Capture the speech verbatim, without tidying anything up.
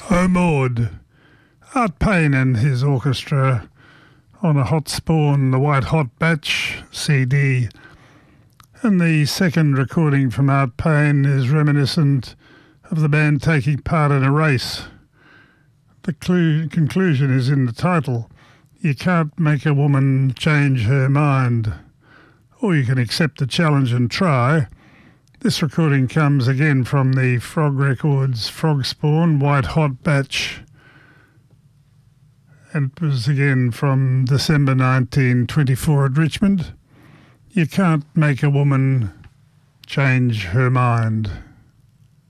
Oh Maud, Art Payne and his orchestra on a Hot Spawn, the White Hot Batch C D. And the second recording from Art Payne is reminiscent of the band taking part in a race. The clue, conclusion is in the title. You can't make a woman change her mind, or you can accept the challenge and try. This recording comes again from the Frog Records Frog Spawn White Hot Batch, and it was again from December nineteen twenty-four at Richmond. You can't make a woman change her mind.